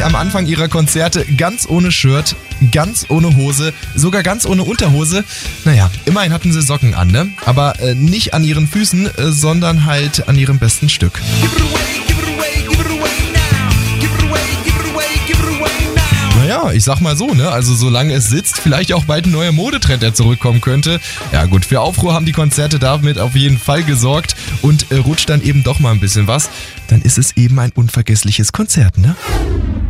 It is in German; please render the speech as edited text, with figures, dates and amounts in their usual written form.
wirklich am Anfang ihrer Konzerte ganz ohne Shirt, ganz ohne Hose, sogar ganz ohne Unterhose. Naja, immerhin hatten sie Socken an, ne? Aber nicht an ihren Füßen, sondern halt an ihrem besten Stück. Naja, ich sag mal so, ne? Also solange es sitzt, vielleicht auch bald ein neuer Modetrend, der zurückkommen könnte. Ja gut, für Aufruhr haben die Konzerte damit auf jeden Fall gesorgt und rutscht dann eben doch mal ein bisschen was, dann ist es eben ein unvergessliches Konzert, ne?